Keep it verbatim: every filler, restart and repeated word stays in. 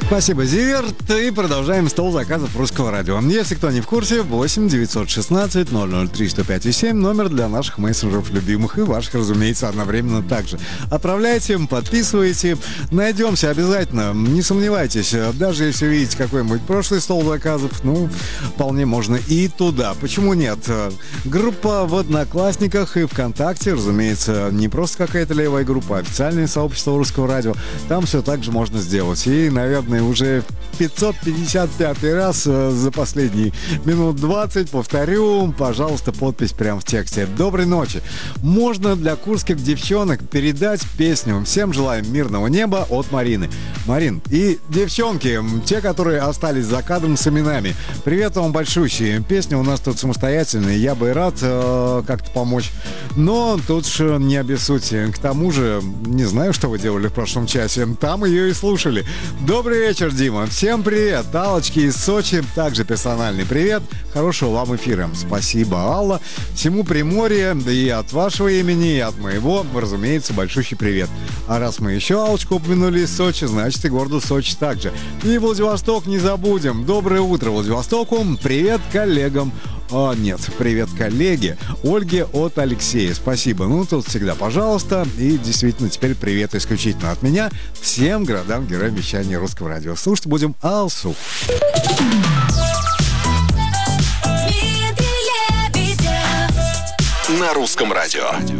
Спасибо, Зиверт. И продолжаем стол заказов русского радио. Если кто не в курсе, восемь девятьсот шестнадцать ноль ноль три сто пять и семь номер для наших мессенджеров любимых и ваших, разумеется, одновременно также. Отправляйте, подписывайте. Найдемся обязательно, не сомневайтесь. Даже если видите какой-нибудь прошлый стол заказов, ну, вполне можно и туда. Почему нет? Группа в Одноклассниках и ВКонтакте, разумеется, не просто какая-то левая группа, а официальное сообщество русского радио. Там все так же можно сделать. И, наверное, уже пятьсот пятьдесят пятый раз за последние минут двадцать повторю, пожалуйста, подпись прямо в тексте. Доброй ночи. Можно для курских девчонок передать песню «Всем желаем мирного неба» от Марины. Марин, и девчонки, те, которые остались за кадром с именами, привет вам большущий. Песня у нас тут самостоятельная, я бы рад э, как-то помочь, но тут же не обессудьте. К тому же, не знаю, что вы делали в прошлом часе, там ее и слушали. Добрый вечер, Дима. Всем привет. Аллочки из Сочи. Также персональный привет. Хорошего вам эфира. Спасибо, Алла. Всему Приморье и от вашего имени, и от моего, разумеется, большущий привет. А раз мы еще Аллочку упомянули из Сочи, значит и городу Сочи также. И Владивосток не забудем. Доброе утро Владивостоку. Привет коллегам. А, нет, привет коллеге Ольге от Алексея. Спасибо. Ну, тут всегда пожалуйста. И действительно, теперь привет исключительно от меня всем городам героям вещания русского радио. Слушать будем Алсу. На русском радио.